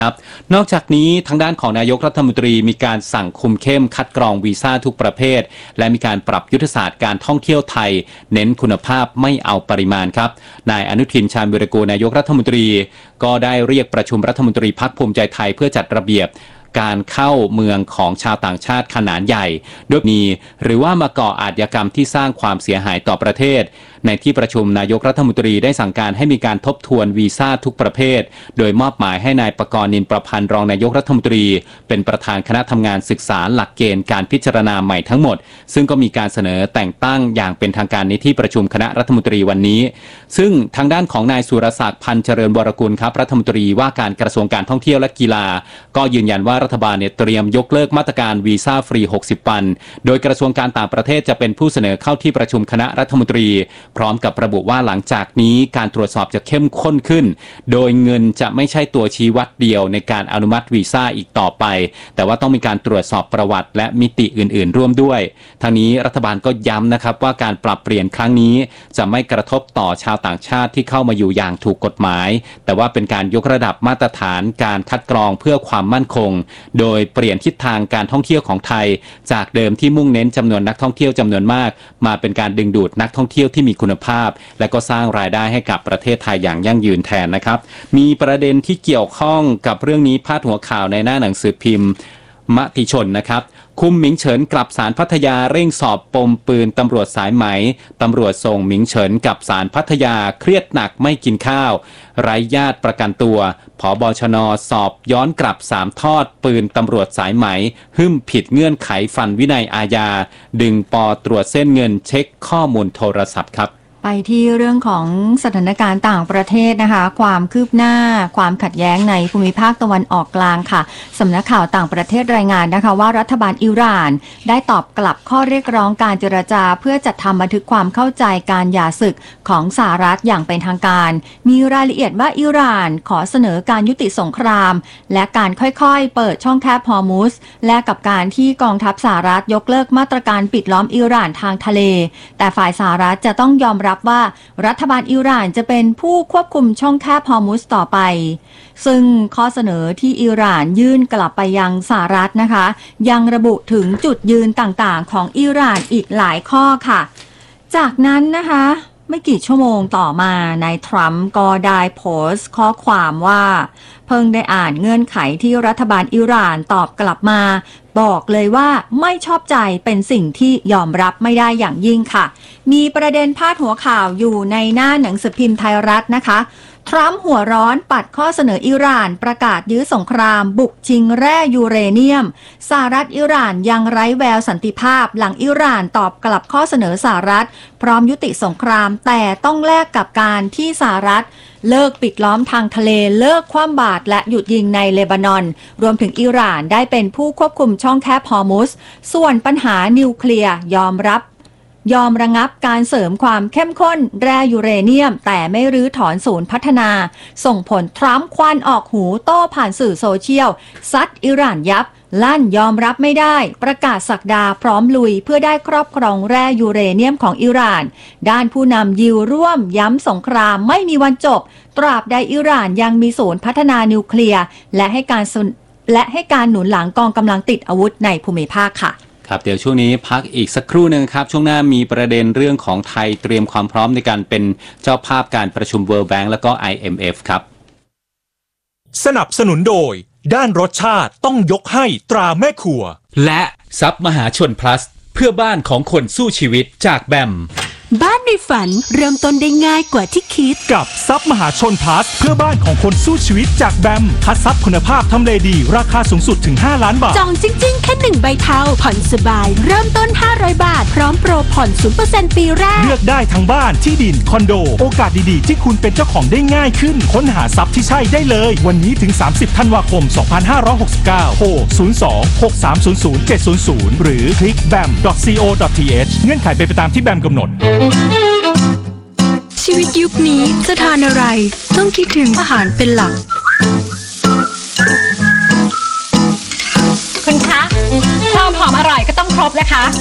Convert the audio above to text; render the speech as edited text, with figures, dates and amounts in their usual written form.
นอกจากนี้ทางด้านของนายกรัฐมนตรีมีการสั่งคุมเข้มคัดกรองวีซ่าทุกประเภทและมีการปรับยุทธศาสตร์การท่องเที่ยวไทยเน้นคุณภาพไม่เอาปริมาณครับนายอนุทินชาญวิรากูลนายกรัฐมนตรีก็ได้เรียกประชุมรัฐมนตรีพรรคภูมิใจไทยเพื่อจัดระเบียบการเข้าเมืองของชาวต่างชาติขนาดใหญ่โดยมีหรือว่ามาก่ออาชญากรรมที่สร้างความเสียหายต่อประเทศในที่ประชุมนายกรัฐมนตรีได้สั่งการให้มีการทบทวนวีซ่าทุกประเภทโดยมอบหมายให้นายปกรณ์นินประพันธ์รองนายกรัฐมนตรีเป็นประธานคณะทำงานศึกษาหลักเกณฑ์การพิจารณาใหม่ทั้งหมดซึ่งก็มีการเสนอแต่งตั้งอย่างเป็นทางการในที่ประชุมคณะรัฐมนตรีวันนี้ซึ่งทางด้านของนายสุรศักดิ์พันธ์เจริญวรกุลครับรัฐมนตรีว่าการกระทรวงการท่องเที่ยวและกีฬาก็ยืนยันว่ารัฐบาลเตรียมยกเลิกมาตรการวีซ่าฟรี60วันโดยกระทรวงการต่างประเทศจะเป็นผู้เสนอเข้าที่ประชุมคณะรัฐมนตรีพร้อมกับระบุว่าหลังจากนี้การตรวจสอบจะเข้มข้นขึ้นโดยเงินจะไม่ใช่ตัวชี้วัดเดียวในการอนุมัติวีซ่าอีกต่อไปแต่ว่าต้องมีการตรวจสอบประวัติและมิติอื่นๆร่วมด้วยทางนี้รัฐบาลก็ย้ำนะครับว่าการปรับเปลี่ยนครั้งนี้จะไม่กระทบต่อชาวต่างชาติที่เข้ามาอยู่อย่างถูกกฎหมายแต่ว่าเป็นการยกระดับมาตรฐานการคัดกรองเพื่อความมั่นคงโดยเปลี่ยนทิศทางการท่องเที่ยวของไทยจากเดิมที่มุ่งเน้นจำนวนนักท่องเที่ยวจำนวนมากมาเป็นการดึงดูดนักท่องเที่ยวที่มีคุณภาพและก็สร้างรายได้ให้กับประเทศไทยอย่างยั่งยืนแทนนะครับมีประเด็นที่เกี่ยวข้องกับเรื่องนี้พาดหัวข่าวในหน้าหนังสือพิมพ์มติชนนะครับคุมหมิงเฉินกลับศาลพัทยาเร่งสอบปมปืนตำรวจสายไหมตำรวจส่งหมิงเฉินกับศาลพัทยาเครียดหนักไม่กินข้าวไร้ญาติประกันตัวผบชน.สอบย้อนกลับ3ทอดปืนตำรวจสายไหมหึ่มผิดเงื่อนไขฟันวินัยอาญาดึงป.ตรวจเส้นเงินเช็คข้อมูลโทรศัพท์ครับไปที่เรื่องของสถานการณ์ต่างประเทศนะคะความคืบหน้าความขัดแย้งในภูมิภาคตะวันออกกลางค่ะสำนักข่าวต่างประเทศรายงานนะคะว่ารัฐบาลอิหร่านได้ตอบกลับข้อเรียกร้องการเจรจาเพื่อจัดทำบันทึกความเข้าใจการหย่าศึกของสหรัฐอย่างเป็นทางการมีรายละเอียดว่าอิหร่านขอเสนอการยุติสงครามและการค่อยๆเปิดช่องแคบฮอร์มุสและกับการที่กองทัพสหรัฐยกเลิกมาตรการปิดล้อมอิหร่านทางทะเลแต่ฝ่ายสหรัฐจะต้องยอมรับว่ารัฐบาลอิหร่านจะเป็นผู้ควบคุมช่องแคบฮอร์มุสต่อไปซึ่งข้อเสนอที่อิหร่านยื่นกลับไปยังสหรัฐนะคะยังระบุถึงจุดยืนต่างๆของอิหร่านอีกหลายข้อค่ะจากนั้นนะคะไม่กี่ชั่วโมงต่อมานายทรัมป์ก็ได้โพสต์ข้อความว่าเพิ่งได้อ่านเงื่อนไขที่รัฐบาลอิหร่านตอบกลับมาบอกเลยว่าไม่ชอบใจเป็นสิ่งที่ยอมรับไม่ได้อย่างยิ่งค่ะมีประเด็นพาดหัวข่าวอยู่ในหน้าหนังสือพิมพ์ไทยรัฐนะคะทรัมป์หัวร้อนปัดข้อเสนออิหร่านประกาศยื้อสงครามบุกชิงแร่ยูเรเนียมสหรัฐอิหร่านยังไร้แววสันติภาพหลังอิหร่านตอบกลับข้อเสนอสหรัฐพร้อมยุติสงครามแต่ต้องแลกกับการที่สหรัฐเลิกปิดล้อมทางทะเลเลิกคว่ำบาตรและหยุดยิงในเลบานอนรวมถึงอิหร่านได้เป็นผู้ควบคุมช่องแคบฮอร์มุสส่วนปัญหานิวเคลียร์ยอมระงับการเสริมความเข้มข้นแร่ยูเรเนียมแต่ไม่รื้อถอนศูนย์พัฒนาส่งผลทรัมป์ควันออกหูโต้ผ่านสื่อโซเชียลซัดอิหร่านยับลั่นยอมรับไม่ได้ประกาศศักดาพร้อมลุยเพื่อได้ครอบครองแร่ยูเรเนียมของอิหร่านด้านผู้นำยิวร่วมย้ำสงครามไม่มีวันจบตราบใดอิหร่านยังมีศูนย์พัฒนานิวเคลียร์และให้การหนุนหลังกองกำลังติดอาวุธในภูมิภาคค่ะครับเดี๋ยวช่วงนี้พักอีกสักครู่นึงครับช่วงหน้ามีประเด็นเรื่องของไทยเตรียมความพร้อมในการเป็นเจ้าภาพการประชุม World Bank และก็ IMF ครับสนับสนุนโดยด้านรสชาติต้องยกให้ตราแม่ครัวและทรัพย์มหาชน plus เพื่อบ้านของคนสู้ชีวิตจากแบมบ้านในฝันเริ่มต้นได้ง่ายกว่าที่คิดกับทรัพย์มหาชนพลัสเพื่อบ้านของคนสู้ชีวิตจากแบมคัดทรัพย์คุณภาพทำเลดีราคาสูงสุดถึง5 ล้านบาทจองจริงๆแค่1ใบเทาผ่อนสบายเริ่มต้น500 บาทพร้อมโปรผ่อน 0% ปีแรกเลือกได้ทั้งบ้านที่ดินคอนโดโอกาสดีๆที่คุณเป็นเจ้าของได้ง่ายขึ้นค้นหาทรัพย์ที่ใช่ได้เลยวันนี้ถึง30ธันวาคม2569โทร02-6300-700หรือคลิก bam.co.th เงื่อนไขเป็นไปตามที่แบมกำหนดชีวิตยุคนี้จะทานอะไรต้องคิดถึงอาหารเป็นหลักคุณคะความหอมอร่อยก็ต้องครบนะคะ